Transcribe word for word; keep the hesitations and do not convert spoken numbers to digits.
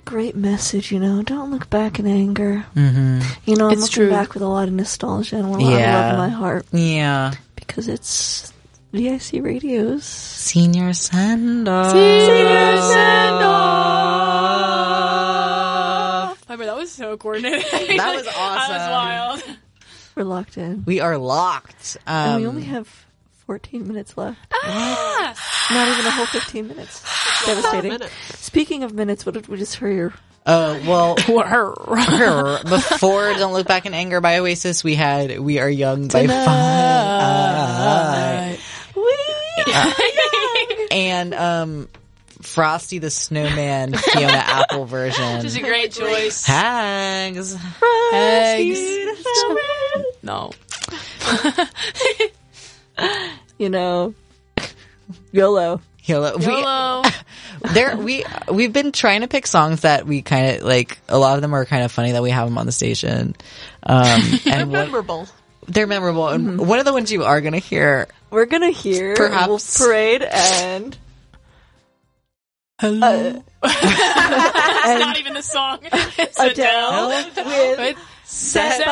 great message, you know. Don't look back in anger. Mm-hmm. You know, I'm It's looking true. back with a lot of nostalgia and a lot of Yeah. love in my heart. Yeah. Because it's V I C Radio's Senior send-off. Senior send-off. I mean, that was so coordinated. That was awesome. That was wild. We're locked in. We are locked. Um, and we only have fourteen minutes left. Ah! Not even a whole fifteen minutes. Devastating. minutes. Speaking of minutes, what did we just hear? Uh, well, before Don't Look Back in Anger by Oasis, we had We Are Young by Five. Uh, and um, Frosty the Snowman Fiona Apple version. Which is a great choice. Hags. Eggs. No. You know, YOLO. YOLO. We, YOLO. there, we, we've been trying to pick songs that we kind of, like, a lot of them are kind of funny that we have them on the station. Um, and one, Memorable. they're memorable. And one of the ones you are going to hear. We're gonna hear Perhaps. Wolf Parade and Hello. It's not even the song. It's Adele Adele. with With Set Set